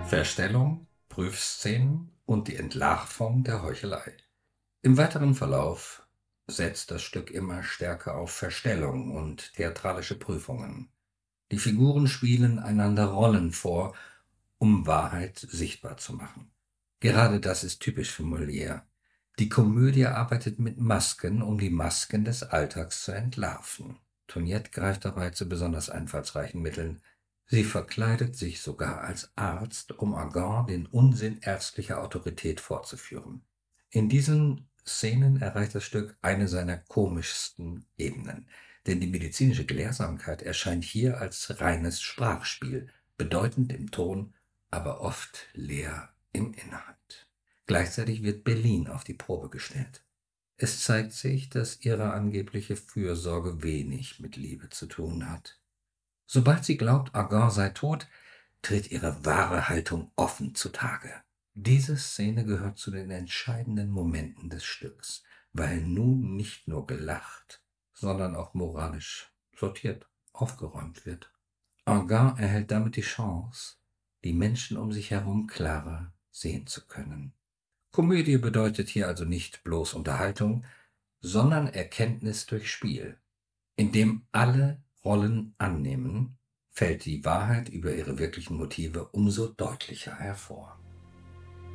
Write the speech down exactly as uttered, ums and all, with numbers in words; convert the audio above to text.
Verstellung, Prüfszenen und die Entlarvung der Heuchelei. Im weiteren Verlauf setzt das Stück immer stärker auf Verstellung und theatralische Prüfungen. Die Figuren spielen einander Rollen vor, um Wahrheit sichtbar zu machen. Gerade das ist typisch für Molière. Die Komödie arbeitet mit Masken, um die Masken des Alltags zu entlarven. Tournette greift dabei zu besonders einfallsreichen Mitteln. Sie verkleidet sich sogar als Arzt, um Argan den Unsinn ärztlicher Autorität vorzuführen. In diesen Szenen erreicht das Stück eine seiner komischsten Ebenen, denn die medizinische Gelehrsamkeit erscheint hier als reines Sprachspiel, bedeutend im Ton, aber oft leer im Inhalt. Gleichzeitig wird Bellin auf die Probe gestellt. Es zeigt sich, dass ihre angebliche Fürsorge wenig mit Liebe zu tun hat. Sobald sie glaubt, Argan sei tot, tritt ihre wahre Haltung offen zutage. Diese Szene gehört zu den entscheidenden Momenten des Stücks, weil nun nicht nur gelacht, sondern auch moralisch sortiert, aufgeräumt wird. Argan erhält damit die Chance, die Menschen um sich herum klarer sehen zu können. Komödie bedeutet hier also nicht bloß Unterhaltung, sondern Erkenntnis durch Spiel. Indem alle Rollen annehmen, fällt die Wahrheit über ihre wirklichen Motive umso deutlicher hervor.